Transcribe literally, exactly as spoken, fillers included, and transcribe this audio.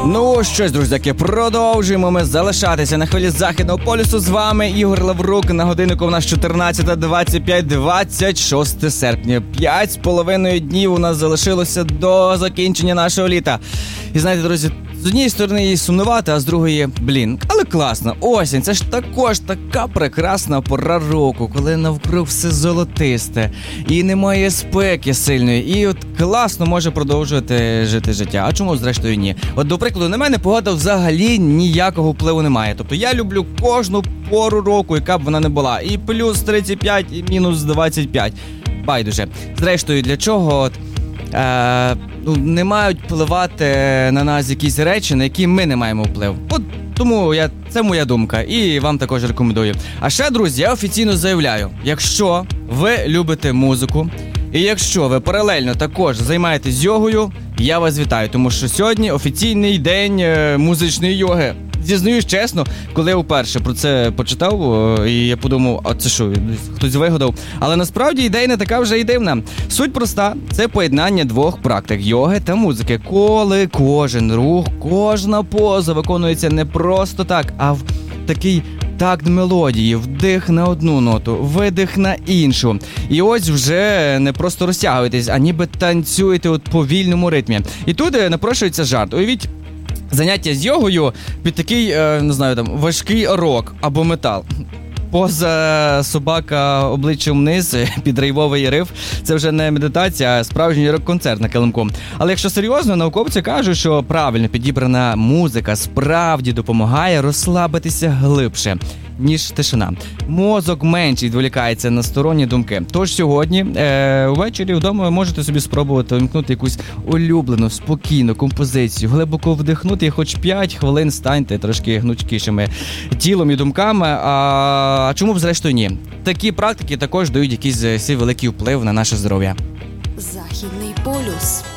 Ну що ж, друзяки, продовжуємо ми залишатися на хвилі Західного полюсу. З вами Ігор Лаврук. На годиннику у нас чотирнадцята двадцять п'ять, двадцять шосте серпня. П'ять з половиною днів у нас залишилося до закінчення нашого літа. І знаєте, друзі, з однієї сторони її сумнувати, а з другої, блін, але класно. Осінь, це ж також така прекрасна пора року, коли навкруг все золотисте, і немає спеки сильної, і от класно може продовжувати жити життя. А чому, зрештою, ні? От, до прикладу, на мене погода взагалі ніякого впливу не має. Тобто я люблю кожну пору року, яка б вона не була. І плюс тридцять п'ять, і мінус двадцять п'ять. Байдуже. Зрештою, для чого от, Е, ну, не мають впливати на нас якісь речі, на які ми не маємо вплив. От тому я, це моя думка, і вам також рекомендую. А ще, друзі, я офіційно заявляю, якщо ви любите музику, і якщо ви паралельно також займаєтесь йогою, я вас вітаю, тому що сьогодні офіційний день е, музичної йоги. Зізнаюсь чесно, коли я вперше про це почитав, і я подумав, а це що, хтось вигадав? Але насправді ідея не така вже і дивна. Суть проста – це поєднання двох практик – йоги та музики. Коли кожен рух, кожна поза виконується не просто так, а в такий такт мелодії, вдих на одну ноту, видих на іншу. І ось вже не просто розтягуєтесь, а ніби танцюєте у повільному ритмі. І тут напрошується жарт. Уявіть, заняття з йогою під такий, е, не знаю, там, важкий рок або метал. Поза собака обличчям вниз, під рейвовий риф, це вже не медитація, а справжній рок-концерт на килимку. Але якщо серйозно, науковці кажуть, що правильно підібрана музика справді допомагає розслабитися глибше, ніж тишина. Мозок менше відволікається на сторонні думки. Тож сьогодні е, ввечері вдома ви можете собі спробувати вимкнути якусь улюблену, спокійну композицію, глибоко вдихнути і хоч п'ять хвилин станьте трошки гнучкішими тілом і думками. А А чому б зрештою ні? Такі практики також дають якийсь свій великий вплив на наше здоров'я. Західний полюс.